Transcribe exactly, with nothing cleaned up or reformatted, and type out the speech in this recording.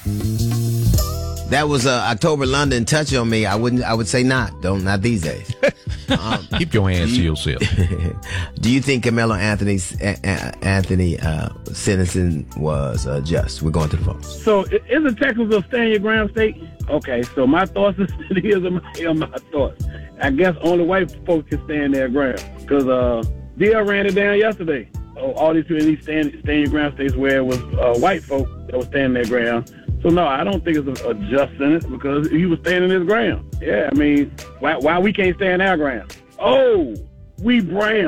That was uh, October London. Touch on me. I wouldn't. I would say not. Don't. Not these days. Um, Keep your hands to yourself. Do you think Carmelo Anthony's uh, Anthony uh, sentencing was uh, just? We're going to the phone. So isn't Texas a stand your ground state? Okay. So my thoughts is here's my, my thoughts. I guess only white folks can stand their ground because uh, D L ran it down yesterday. Oh, all these these stand stand your ground states where it was uh, white folk that was standing their ground. So, no, I don't think it's a, a just sentence because he was standing his ground. Yeah, I mean, why, why we can't stand our ground? Oh, we brown.